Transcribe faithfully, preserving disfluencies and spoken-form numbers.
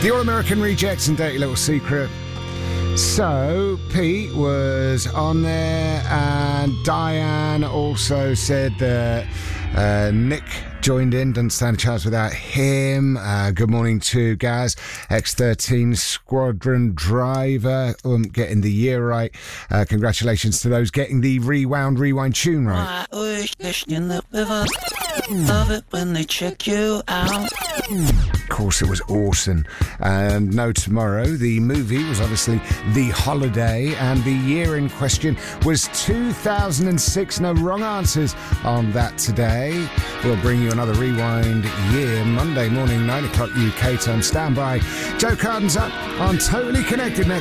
The All-American Rejects and Dirty Little Secret. So, Pete was on there, and Diane also said that uh, Nick joined in, doesn't stand a chance without him. Uh, good morning to Gaz, X thirteen Squadron Driver, um, getting the year right. Uh, congratulations to those getting the Rewound Rewind tune right. I wish in the river. Love it when they check you out. Of course, it was awesome. And no tomorrow. The movie was obviously The Holiday, and the year in question was two thousand six. No wrong answers on that today. We'll bring you another Rewind year Monday morning, nine o'clock U K time. Stand by. Joe Carden's up on Totally Connected next.